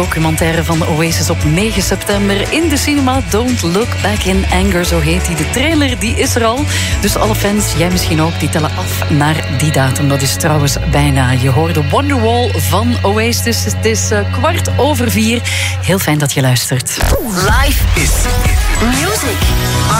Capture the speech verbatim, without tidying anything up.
Documentaire van Oasis op negen september in de cinema. Don't Look Back in Anger, zo heet die. De trailer die is er al. Dus alle fans, jij misschien ook, die tellen af naar die datum. Dat is trouwens bijna. Je hoorde Wonderwall van Oasis. Dus het is uh, kwart over vier. Heel fijn dat je luistert. Live is music.